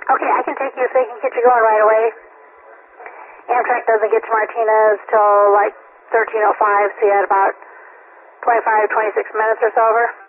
Okay, I can take you so you can get you going right away. Amtrak doesn't get to Martinez till like 13:05, so you had about 25, 26 minutes or so over.